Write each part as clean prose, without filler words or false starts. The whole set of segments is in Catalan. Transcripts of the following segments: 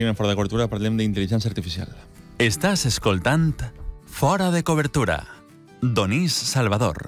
En Fora de Cobertura parlem d'intel·ligència artificial. Estàs escoltant Fora de Cobertura. Donís Salvador.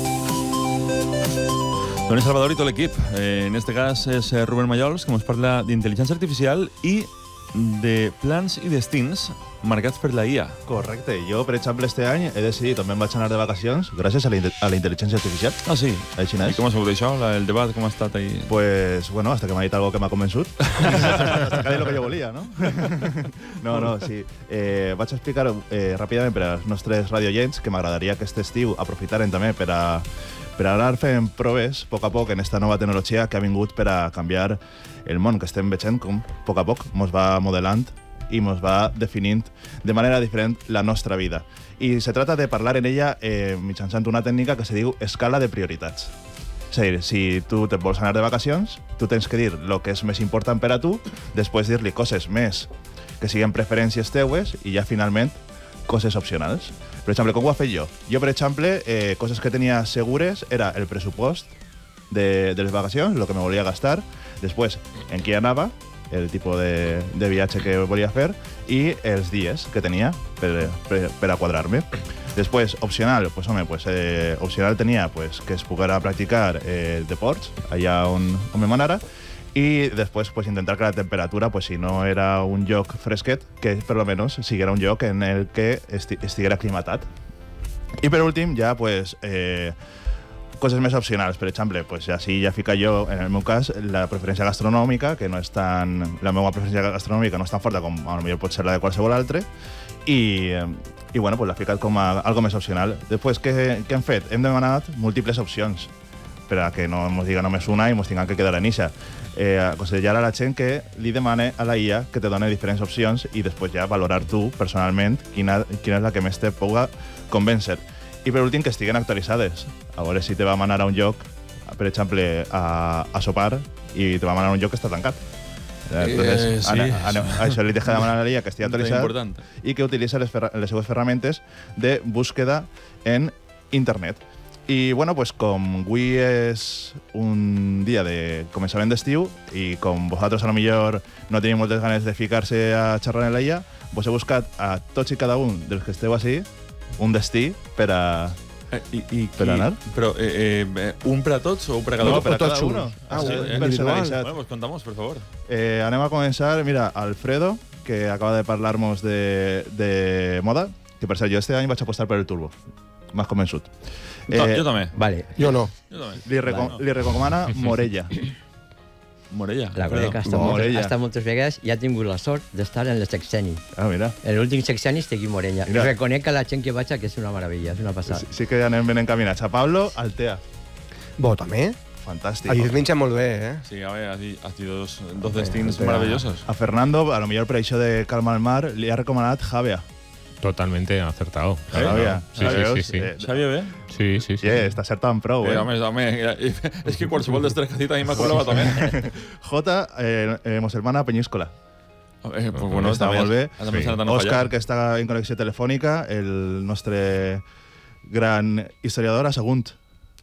Donís Salvador i tot l'equip. En este cas és Rubén Mallols, que ens parla d'intel·ligència artificial i de plans i destins marcats per la IA. Correcte. Jo, per exemple, este any he decidit on me'n vaig anar de vacacions gràcies a la intel·ligència artificial. Ah, sí? Així I n'és. com ha sigut això? El debat, com ha estat ahí? Pues, bueno, hasta que m'ha dit algo que m'ha convençut. Hasta que ha dit lo que jo volia, no? No, sí. Vaig explicar ràpidament per als nostres radioients que m'agradaria aquest estiu aprofitaren també per anar fent proves, a poc, en esta nova tecnologia que ha vingut per a canviar el món, que estem veient com, a poc, mos va modelant i mos va definint de manera diferent la nostra vida. I se trata de parlar en ella mitjançant una tècnica que se diu escala de prioritats. És a dir, si tu te'n vols anar de vacacions, tu tens que dir el que és més important per a tu, després dir-li coses més que siguin preferències teues i ja finalment coses opcionals. Per exemple, com ho he fet jo? Jo, per exemple, coses que tenia segures era el pressupost de les vacacions, el que me volia gastar, després en què anava, el tipus de viatge que volia fer i els dies que tenia per a quadrar-me. Després, opcional, opcional tenia que es poguera practicar deports allà on me manara, i després intentar que la temperatura, si no era un lloc fresquet, que per lo menos siguera un lloc en el que estiguera aclimatat. I per últim, ja, coses més opcionals. Per exemple, ja fica jo, en el meu cas, la preferència gastronòmica, que no és tan... La meva preferència gastronòmica no és tan forta com potser pot ser la de qualsevol altre, i bueno, l'ha ficat com a algo més opcional. Després, què hem fet? Hem demanat múltiples opcions, per a que no ens diga només una i ens tinguem que quedar en ixa. Aconsellar a la gent que li demane a la IA que te doni diferents opcions i després ja valorar tu, personalment, quina és la que més te puga convèncer. I per últim, que estiguen actualitzades. A veure si te va manar a un lloc, per exemple, a sopar, i te va manar a un lloc que està tancat. Entonces, això li deja de demanar a la IA que estigui actualitzat i que utilitza les seues ferramentes de búsqueda en internet. I, bueno, com avui és un dia de començament d'estiu i com vosaltres a lo millor no teniu moltes ganes de ficar-se a xerrar en la IA, he buscat a tots i cada un dels que esteu així un destí per a anar. Però un per a tots o un per a cada un? No, per a cada un. Personalitzat. Bueno, pues contamos, per favor. Anem a començar. Mira, Alfredo, que acaba de parlar-nos de moda, que per cert, jo este any vaig apostar per el turbo. M'has convençut. Jo també. Vale. Jo no. Li recomana Morella. Morella. La conec, ha estat moltes vegades i ha tingut la sort d'estar en el sexeni. Ah, mira. En l'últim sexeni estic a Morella. I reconec que la gent que vaig que és una meravella, és una passada. Sí que anem ben encaminats. A Pablo, Altea. Bo, també. Fantàstic. Allí es menja molt bé, Sí, a ver, ha sido dos destinos maravillosos. A Fernando, a lo millor per això de Calma al Mar, li ha recomanat Javea. Totalmente acertado. Javea. Sí. Sabia bé? Sí. Està acertant prou, Home, és que qualsevol dels tres que ha dit a mi m'ha colado també. Jota, mos hermana Peñíscola. Pues bueno, està molt bé. Òscar, que està en connexió telefònica, el nostre gran historiador, Assagunt.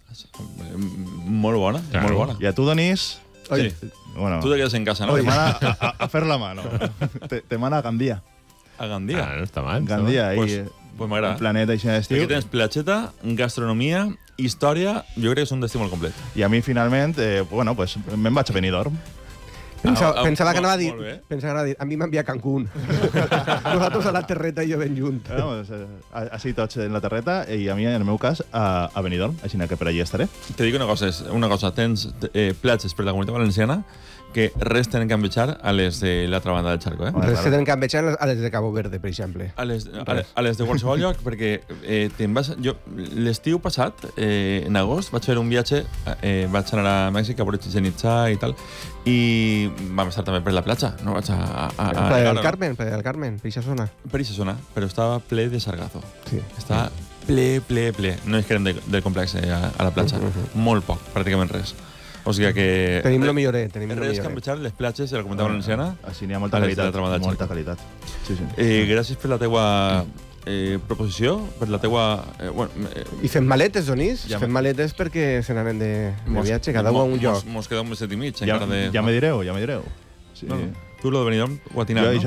Molt bona, molt bona. I a tu, Donís... Sí. Bueno, tu te quedes en casa, ¿no? Te mana a fer la mano. Te mana a Gandia. A Gandia. No està mal. Gandia, ahí. Pues m'agrada. Un planeta així d'estiu. Aquí tens platxeta, gastronomia, història, jo crec que és un destí molt complet. I a mi, finalment, me'n vaig a Benidorm. Pensava que anava a dir, a mi m'envia a Cancún. Nosaltres a la terreta i jo ben junt. Així tots en la terreta i a mi, en el meu cas, a Benidorm, així que per allí estaré. Te dic una cosa, tens platges per la Comunitat Valenciana que res tenen que envejar a les de l'altra banda del xarco. Res tenen que envejar a les de Cabo Verde, per exemple. A les de qualsevol lloc, perquè l'estiu passat, en agost, vaig fer un viatge, vaig anar a Mèxic, a veure Chichén Itzá i tal, i vam estar també per la platja. No? Vaig per el Carmen, per aquesta zona. Per aquesta zona, però estava ple de sargazo. Sí. Estava ple. No és que érem del complex a la platja. Molt poc, pràcticament res. O sigui que... Tenim lo milloret. Res que envejar les platges de la Comunitat Valenciana. Així n'hi ha molta qualitat. Molta qualitat. Gràcies per la teua proposició, per la teua... I fem maletes, Donís? Fem maletes perquè se n'anen de viatge, cada un a un lloc. Mos queda un meset i mig. Ja me direu. Sí. No. Tu lo de Benidorm ho ha tinat, Jo no?